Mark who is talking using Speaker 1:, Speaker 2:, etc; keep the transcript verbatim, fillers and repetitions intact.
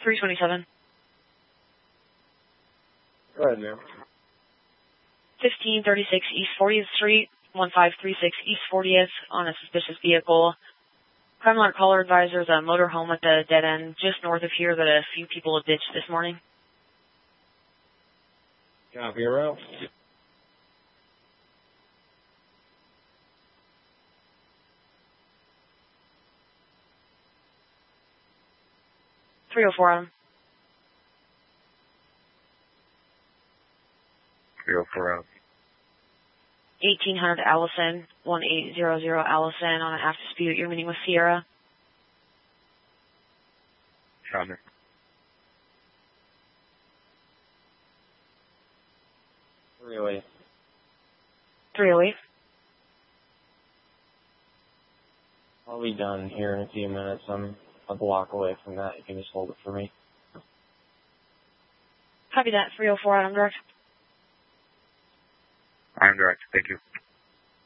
Speaker 1: three twenty-seven.
Speaker 2: Go ahead, ma'am.
Speaker 1: fifteen thirty-six East fortieth Street, one five three six East fortieth, on a suspicious vehicle. Crime alert caller advisors a motorhome at the dead end just north of here that a few people have ditched this morning.
Speaker 2: Copy, your route.
Speaker 1: three oh four Adam.
Speaker 3: three oh four Adam.
Speaker 1: eighteen hundred Allison, one eight zero zero Allison, on an aft dispute. You're meeting with Sierra.
Speaker 3: Copy.
Speaker 2: three oh eight.
Speaker 1: three oh eight.
Speaker 2: I'll be done here in a few minutes. I'm a block away from that. You can just hold it for me.
Speaker 1: Copy that. three oh four Adam direct.
Speaker 3: I'm direct. Thank you.